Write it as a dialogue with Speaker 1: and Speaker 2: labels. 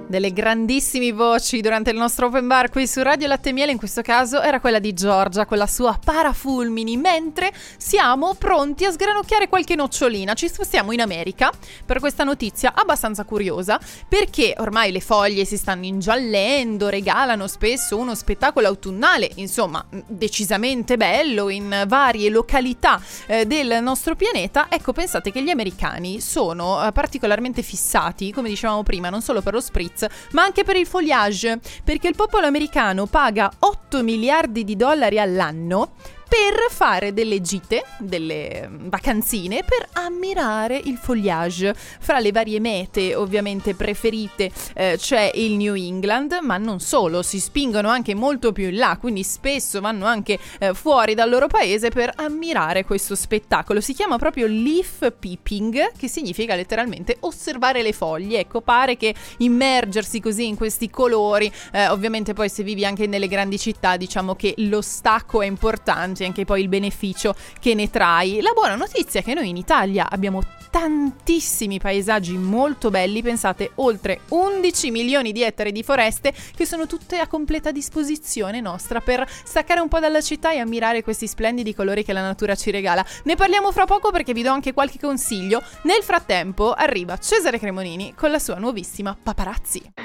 Speaker 1: delle grandissime voci durante il nostro open bar qui su Radio Latte e Miele. In questo caso era quella di Giorgia con la sua Parafulmini, mentre siamo pronti a sgranocchiare qualche nocciolina. Ci spostiamo in America per questa notizia abbastanza curiosa, perché ormai le foglie si stanno ingiallendo, regalano spesso uno spettacolo autunnale, insomma decisamente bello in varie località del nostro pianeta. Ecco, pensate che gli americani sono particolarmente fissati, come dicevamo prima, non solo per lo spritz ma anche per il foliage, perché il popolo americano paga 8 miliardi di dollari all'anno per fare delle gite, delle vacanzine, per ammirare il foliage. Fra le varie mete ovviamente preferite c'è il New England, ma non solo, si spingono anche molto più in là, quindi spesso vanno anche fuori dal loro paese per ammirare questo spettacolo. Si chiama proprio leaf peeping, che significa letteralmente osservare le foglie. Ecco, pare che immergersi così in questi colori, ovviamente poi se vivi anche nelle grandi città, diciamo che lo stacco è importante, anche poi il beneficio che ne trai. La buona notizia è che noi in Italia abbiamo tantissimi paesaggi molto belli, pensate, oltre 11 milioni di ettari di foreste che sono tutte a completa disposizione nostra per staccare un po' dalla città e ammirare questi splendidi colori che la natura ci regala. Ne parliamo fra poco perché vi do anche qualche consiglio. Nel frattempo arriva Cesare Cremonini con la sua nuovissima Paparazzi.